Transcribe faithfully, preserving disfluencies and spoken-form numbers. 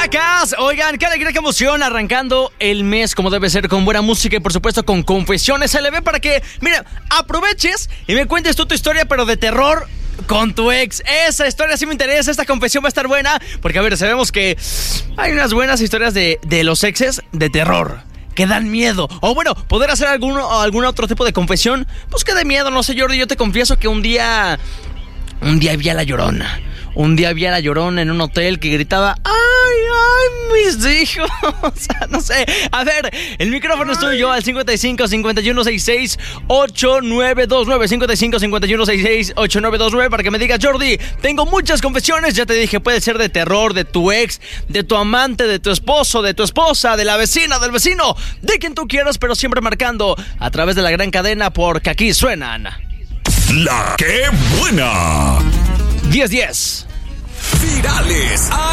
chamacas. Oigan, qué alegría, qué emoción, arrancando el mes como debe ser, con buena música y por supuesto con confesiones L B para que, mira, aproveches y me cuentes tú tu historia, pero de terror con tu ex. Esa historia sí me interesa, esta confesión va a estar buena, porque a ver, sabemos que hay unas buenas historias de, de los exes de terror que dan miedo. O bueno, poder hacer algún, algún otro tipo de confesión, pues que de miedo, no sé, Jordi, yo te confieso que un día, un día vi a la Llorona. Un día vi a la Llorona en un hotel que gritaba: ¡ay, ay, mis hijos! O sea, no sé. A ver, el micrófono es tuyo al cincuenta y cinco, cincuenta y uno, sesenta y seis, ochenta y nueve veintinueve. cincuenta y cinco, cincuenta y uno, sesenta y seis, ochenta y nueve veintinueve para que me digas: Jordi, tengo muchas confesiones. Ya te dije, puede ser de terror, de tu ex, de tu amante, de tu esposo, de tu esposa, de la vecina, del vecino, de quien tú quieras, pero siempre marcando a través de la gran cadena, porque aquí suenan La que buena. diez diez. Virales